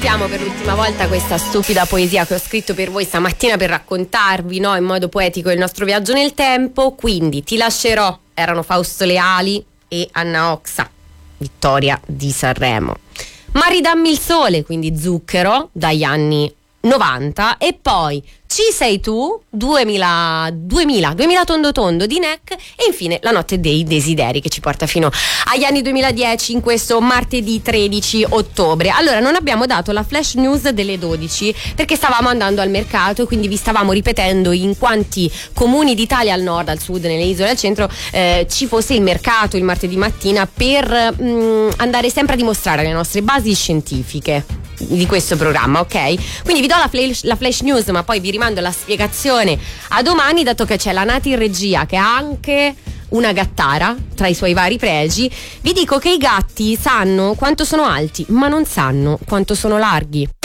Siamo per l'ultima volta questa stupida poesia che ho scritto per voi stamattina per raccontarvi, no, in modo poetico il nostro viaggio nel tempo. Quindi Ti lascerò erano Fausto Leali e Anna Oxa, vittoria di Sanremo. Ma ridammi il sole, quindi Zucchero, dagli anni 90, e poi Ci sei tu, 2000 tondo tondo di Neck, e infine La notte dei desideri, che ci porta fino agli anni 2010 in questo martedì 13 ottobre. Allora, non abbiamo dato la flash news delle 12 perché stavamo andando al mercato, quindi vi stavamo ripetendo in quanti comuni d'Italia, al nord, al sud, nelle isole, al centro, ci fosse il mercato il martedì mattina per andare sempre a dimostrare le nostre basi scientifiche di questo programma, ok? Quindi vi do la flash news, ma poi vi rimando la spiegazione a domani, dato che c'è la Nati in regia, che ha anche una gattara tra i suoi vari pregi. Vi dico che i gatti sanno quanto sono alti, ma non sanno quanto sono larghi.